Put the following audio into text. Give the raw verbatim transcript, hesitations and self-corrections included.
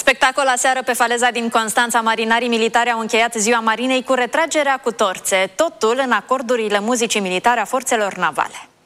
Spectacol aseară pe faleza din Constanța. Marinarii militari au încheiat Ziua Marinei cu retragerea cu torțe, totul în acordurile muzicii militare a forțelor navale.